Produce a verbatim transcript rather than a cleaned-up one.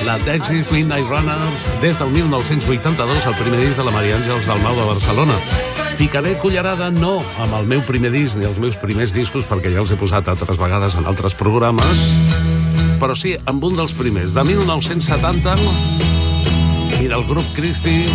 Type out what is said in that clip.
la Dexys Midnight Runners, des del mil nou-cents vuitanta-dos, el primer disc de la Maria Àngels Dalmau de Barcelona. Ficaré cullerada no amb el meu primer disc ni els meus primers discos, perquè ja els he posat altres vegades en altres programes, però sí amb un dels primers, de mil nou-cents setanta, i del grup Christie,